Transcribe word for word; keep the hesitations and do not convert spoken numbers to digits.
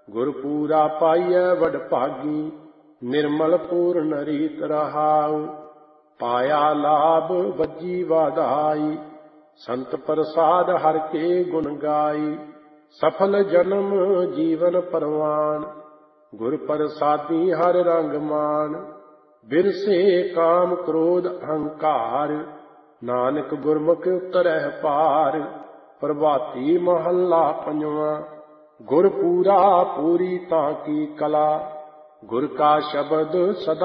ਗੁਰ ਪੂਰਾ ਪਾਈਐ ਵਡ ਭਾਗੀ, ਨਿਰਮਲ ਪੂਰਨ ਰੀਤ ਰਹਾਉ। ਪਾਇਆ ਲਾਭ ਵੱਜੀ ਵਾਧਾਈ, ਸੰਤ ਪ੍ਰਸਾਦ ਹਰਿ ਕੇ ਗੁਣ ਗਾਈ। ਸਫਲ ਜਨਮ ਜੀਵਨ ਪਰਵਾਨ, ਗੁਰ ਪ੍ਰਸਾਦੀ ਹਰਿ ਰੰਗ ਮਾਨ। ਬਿਰਸੇ ਕਾਮ ਕ੍ਰੋਧ ਅਹੰਕਾਰ, ਨਾਨਕ ਗੁਰਮੁਖ ਉਤਰਹਿ ਪਾਰ। ਪ੍ਰਭਾਤੀ ਮਹੱਲਾ ਪੰਜਵਾਂ। ਗੁਰ ਪੂਰਾ ਪੂਰੀ ਤਾਂ ਕੀ ਕਲਾ, ਗੁਰ ਕਾ ਸ਼ਬਦ ਸਦਾ